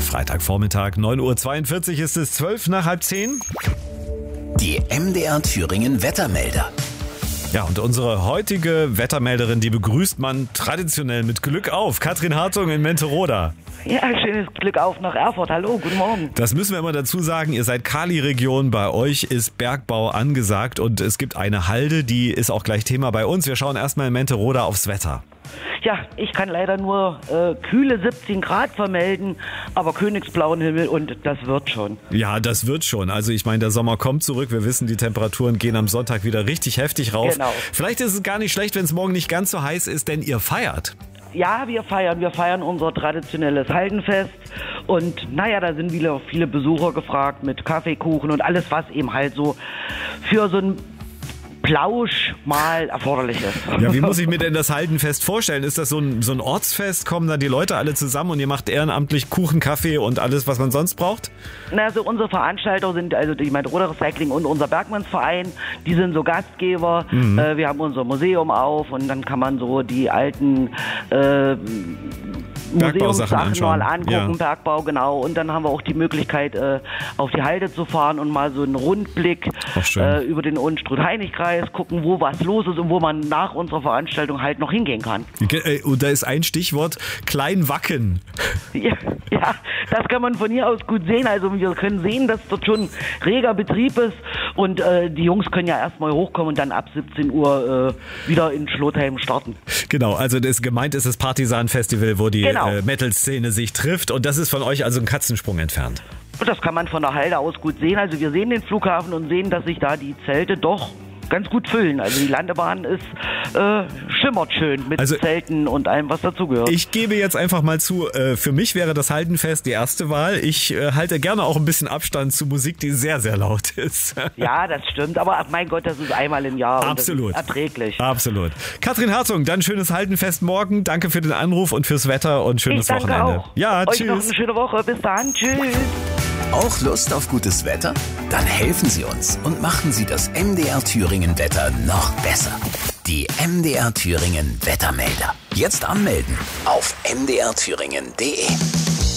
Freitagvormittag, 9:42 Uhr ist es, 12 nach halb 10. Die MDR Thüringen Wettermelder. Ja, und unsere heutige Wettermelderin, die begrüßt man traditionell mit Glück auf. Katrin Hartung in Menteroda. Ja, schönes Glück auf nach Erfurt. Hallo, guten Morgen. Das müssen wir immer dazu sagen. Ihr seid Kali-Region. Bei euch ist Bergbau angesagt und es gibt eine Halde, die ist auch gleich Thema bei uns. Wir schauen erstmal in Menteroda aufs Wetter. Ja, ich kann leider nur kühle 17 Grad vermelden, aber königsblauen Himmel und das wird schon. Ja, das wird schon. Also ich meine, der Sommer kommt zurück. Wir wissen, die Temperaturen gehen am Sonntag wieder richtig heftig rauf. Genau. Vielleicht ist es gar nicht schlecht, wenn es morgen nicht ganz so heiß ist, denn ihr feiert. Ja, wir feiern unser traditionelles Haldenfest und naja, da sind wieder viele Besucher gefragt mit Kaffeekuchen und alles, was eben halt so für so ein Plausch mal erforderlich ist. Ja, wie muss ich mir denn das Haldenfest vorstellen? Ist das so ein Ortsfest? Kommen da die Leute alle zusammen und ihr macht ehrenamtlich Kuchen, Kaffee und alles, was man sonst braucht? Na, also unsere Veranstalter sind also die Menteroda Recycling und unser Bergmannsverein, die sind so Gastgeber. Wir haben unser Museum auf und dann kann man so die alten Museumssachen mal angucken, ja. Bergbau, genau. Und dann haben wir auch die Möglichkeit, auf die Halde zu fahren und mal so einen Rundblick über den Unstrut-Heinig-Kreis gucken, wo was los ist und wo man nach unserer Veranstaltung halt noch hingehen kann. Und da ist ein Stichwort, Kleinwacken. Ja, das kann man von hier aus gut sehen. Also wir können sehen, dass dort schon reger Betrieb ist und die Jungs können ja erstmal hochkommen und dann ab 17 Uhr wieder in Schlotheim starten. Genau, also gemeint ist das Partisan-Festival, wo die Metal-Szene sich trifft und das ist von euch also ein Katzensprung entfernt. Das kann man von der Halde aus gut sehen. Also wir sehen den Flughafen und sehen, dass sich da die Zelte doch ganz gut füllen. Also die Landebahn ist schimmert schön mit Zelten und allem, was dazugehört. Ich gebe jetzt einfach mal zu, für mich wäre das Haldenfest die erste Wahl. Ich halte gerne auch ein bisschen Abstand zu Musik, die sehr, sehr laut ist. Ja, das stimmt. Aber mein Gott, das ist einmal im Jahr. Absolut. Und das ist erträglich. Absolut. Katrin Hartung, dann schönes Haldenfest morgen. Danke für den Anruf und fürs Wetter und schönes Wochenende. Auch. Ja, euch tschüss. noch eine schöne Woche. Bis dann. Tschüss. Auch Lust auf gutes Wetter? Dann helfen Sie uns und machen Sie das MDR Thüringen Wetter noch besser. Die MDR Thüringen Wettermelder. Jetzt anmelden auf mdrthüringen.de.